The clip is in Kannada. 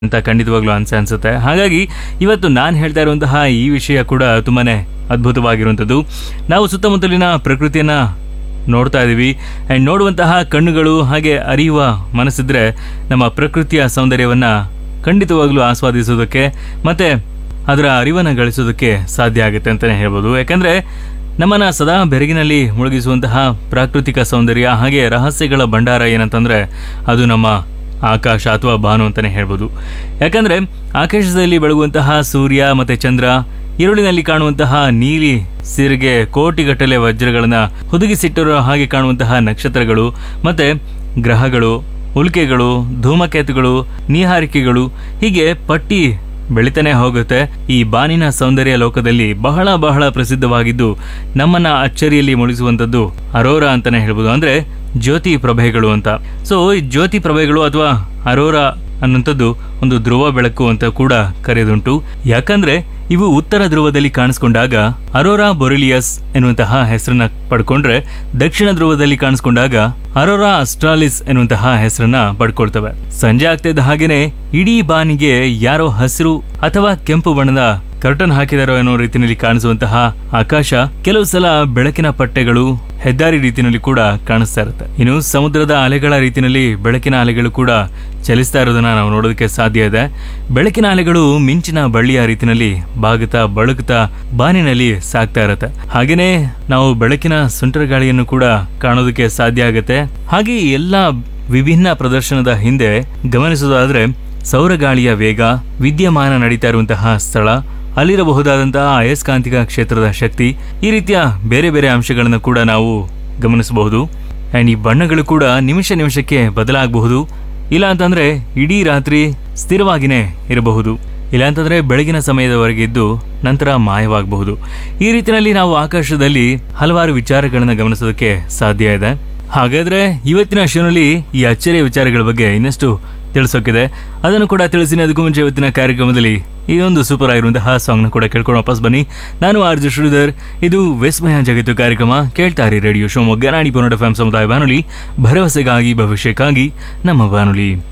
ಅಂತ ಖಂಡಿತವಾಗ್ಲೂ ಅನ್ಸುತ್ತೆ. ಹಾಗಾಗಿ ಇವತ್ತು ನಾನು ಹೇಳ್ತಾ ಇರುವಂತಹ ಈ ವಿಷಯ ಕೂಡ ತುಂಬಾನೇ ಅದ್ಭುತವಾಗಿರುವಂಥದ್ದು. ನಾವು ಸುತ್ತಮುತ್ತಲಿನ ಪ್ರಕೃತಿಯನ್ನ ನೋಡ್ತಾ ಇದ್ದೀವಿ ಆ್ಯಂಡ್ ನೋಡುವಂತಹ ಕಣ್ಣುಗಳು ಹಾಗೆ ಅರಿಯುವ ಮನಸ್ಸಿದ್ರೆ ನಮ್ಮ ಪ್ರಕೃತಿಯ ಸೌಂದರ್ಯವನ್ನ ಖಂಡಿತವಾಗ್ಲೂ ಆಸ್ವಾದಿಸೋದಕ್ಕೆ ಮತ್ತೆ ಅದರ ಅರಿವನ್ನು ಗಳಿಸೋದಕ್ಕೆ ಸಾಧ್ಯ ಆಗುತ್ತೆ ಅಂತಲೇ ಹೇಳ್ಬೋದು. ಯಾಕಂದ್ರೆ ನಮ್ಮನ್ನ ಸದಾ ಬೆರಗಿನಲ್ಲಿ ಮುಳುಗಿಸುವಂತಹ ಪ್ರಾಕೃತಿಕ ಸೌಂದರ್ಯ ಹಾಗೆ ರಹಸ್ಯಗಳ ಭಂಡಾರ ಏನಂತಂದ್ರೆ ಅದು ನಮ್ಮ ಆಕಾಶ ಅಥವಾ ಭಾನು ಅಂತಾನೆ ಹೇಳ್ಬೋದು. ಯಾಕಂದ್ರೆ ಆಕಾಶದಲ್ಲಿ ಬೆಳಗುವಂತಹ ಸೂರ್ಯ ಮತ್ತೆ ಚಂದ್ರ, ಈರುಳಿನಲ್ಲಿ ಕಾಣುವಂತಹ ನೀಲಿ ಸೀರೆಗೆ ಕೋಟಿಗಟ್ಟಲೆ ವಜ್ರಗಳನ್ನ ಹುದುಗಿಸಿಟ್ಟಿರೋ ಹಾಗೆ ಕಾಣುವಂತಹ ನಕ್ಷತ್ರಗಳು ಮತ್ತೆ ಗ್ರಹಗಳು, ಉಲ್ಕೆಗಳು, ಧೂಮಕೇತುಗಳು, ನೀಹಾರಿಕೆಗಳು ಹೀಗೆ ಪಟ್ಟಿ ಬೆಳಿತಾನೆ ಹೋಗುತ್ತೆ. ಈ ಬಾನಿನ ಸೌಂದರ್ಯ ಲೋಕದಲ್ಲಿ ಬಹಳ ಬಹಳ ಪ್ರಸಿದ್ಧವಾಗಿದ್ದು ನಮ್ಮನ್ನ ಅಚ್ಚರಿಯಲ್ಲಿ ಮುಳುಗಿಸುವಂತದ್ದು ಅರೋರಾ ಅಂತಾನೆ ಹೇಳ್ಬೋದು. ಅಂದ್ರೆ ಜ್ಯೋತಿ ಪ್ರಭೆಗಳು ಅಂತ. ಸೊ ಈ ಜ್ಯೋತಿ ಪ್ರಭೆಗಳು ಅಥವಾ ಅರೋರಾ ಅನ್ನುವಂಥದ್ದು ಒಂದು ಧ್ರುವ ಬೆಳಕು ಅಂತ ಕೂಡ ಕರೆಯುದುಂಟು. ಯಾಕಂದ್ರೆ ಇವು ಉತ್ತರ ಧ್ರುವದಲ್ಲಿ ಕಾಣಿಸ್ಕೊಂಡಾಗ ಅರೋರಾ ಬೊರಿಲಿಯಸ್ ಎನ್ನುವಂತಹ ಹೆಸರನ್ನ ಪಡ್ಕೊಂಡ್ರೆ, ದಕ್ಷಿಣ ಧ್ರುವದಲ್ಲಿ ಕಾಣಿಸ್ಕೊಂಡಾಗ ಅರೋರಾ ಅಸ್ಟ್ರಾಲಿಸ್ ಎನ್ನುವಂತಹ ಹೆಸರನ್ನ ಪಡ್ಕೊಳ್ತವೆ. ಸಂಜೆ ಆಗ್ತಿದ್ದ ಹಾಗೇನೆ ಇಡೀ ಬಾನಿಗೆ ಯಾರೋ ಹಸಿರು ಅಥವಾ ಕೆಂಪು ಬಣ್ಣದ ಕರ್ಟನ್ ಹಾಕಿದಾರೋ ಅನ್ನೋ ರೀತಿಯಲ್ಲಿ ಕಾಣಿಸುವಂತಹ ಆಕಾಶ ಕೆಲವು ಸಲ ಬೆಳಕಿನ ಪಟ್ಟೆಗಳು ಹೆದ್ದಾರಿ ರೀತಿಯಲ್ಲಿ ಕೂಡ ಕಾಣಿಸ್ತಾ ಇರುತ್ತೆ. ಇನ್ನು ಸಮುದ್ರದ ಅಲೆಗಳ ರೀತಿಯಲ್ಲಿ ಬೆಳಕಿನ ಅಲೆಗಳು ಕೂಡ ಚಲಿಸ್ತಾ ಇರೋದನ್ನ ನಾವು ನೋಡೋದಕ್ಕೆ ಸಾಧ್ಯ ಇದೆ. ಬೆಳಕಿನ ಅಲೆಗಳು ಮಿಂಚಿನ ಬಳ್ಳಿಯ ರೀತಿಯಲ್ಲಿ ಬಾಗುತ್ತಾ ಬಳುಕುತ್ತಾ ಬಾನಿನಲ್ಲಿ ಸಾಗ್ತಾ ಇರುತ್ತೆ. ಹಾಗೇನೆ ನಾವು ಬೆಳಕಿನ ಸುಂಟರ ಗಾಳಿಯನ್ನು ಕೂಡ ಕಾಣೋದಕ್ಕೆ ಸಾಧ್ಯ ಆಗುತ್ತೆ. ಹಾಗೆ ಎಲ್ಲ ವಿಭಿನ್ನ ಪ್ರದರ್ಶನದ ಹಿಂದೆ ಗಮನಿಸೋದಾದ್ರೆ ಸೌರಗಾಳಿಯ ವೇಗ, ವಿದ್ಯಮಾನ ನಡೀತಾ ಇರುವಂತಹ ಸ್ಥಳ, ಅಲ್ಲಿರಬಹುದಾದಂತಹ ಅಯಸ್ಕಾಂತಿಕ ಕ್ಷೇತ್ರದ ಶಕ್ತಿ, ಈ ರೀತಿಯ ಬೇರೆ ಬೇರೆ ಅಂಶಗಳನ್ನು ಕೂಡ ನಾವು ಗಮನಿಸಬಹುದು. ಆ್ಯಂಡ್ ಈ ಬಣ್ಣಗಳು ಕೂಡ ನಿಮಿಷ ನಿಮಿಷಕ್ಕೆ ಬದಲಾಗಬಹುದು. ಇಲ್ಲ ಅಂತಂದ್ರೆ ಇಡೀ ರಾತ್ರಿ ಸ್ಥಿರವಾಗಿನೇ ಇರಬಹುದು. ಇಲ್ಲ ಅಂತಂದ್ರೆ ಬೆಳಗಿನ ಸಮಯದವರೆಗೆ ಇದ್ದು ನಂತರ ಮಾಯವಾಗಬಹುದು. ಈ ರೀತಿಯಲ್ಲಿ ನಾವು ಆಕಾಶದಲ್ಲಿ ಹಲವಾರು ವಿಚಾರಗಳನ್ನು ಗಮನಿಸೋದಕ್ಕೆ ಸಾಧ್ಯ ಇದೆ. ಹಾಗಾದ್ರೆ ಇವತ್ತಿನ ಶೋನಲ್ಲಿ ಈ ಅಚ್ಚರಿಯ ವಿಚಾರಗಳ ಬಗ್ಗೆ ಇನ್ನಷ್ಟು ತಿಳಿಸೋಕಿದೆ, ಅದನ್ನು ಕೂಡ ತಿಳಿಸಿನಿ. ಅದಕ್ಕೂ ಮುಂಚೆ ಇವತ್ತಿನ ಕಾರ್ಯಕ್ರಮದಲ್ಲಿ ಈ ಒಂದು ಸೂಪರ್ ಆಗಿರುವಂತಹ ಸಾಂಗ್ನ ಕೂಡ ಕೇಳ್ಕೊಂಡು ವಾಪಸ್ ಬನ್ನಿ. ನಾನು ಆರ್ಜೆ ಶ್ರೀಧರ್, ಇದು ವಿಸ್ಮಯ ಜಗತ್ತು ಕಾರ್ಯಕ್ರಮ. ಕೇಳ್ತಾರಿ ರೇಡಿಯೋ ಶಿವಮೊಗ್ಗ 90.8 FM ಸಮುದಾಯ ಬಾನುಲಿ, ಭರವಸೆಗಾಗಿ ಭವಿಷ್ಯಕ್ಕಾಗಿ ನಮ್ಮ ಬಾನುಲಿ.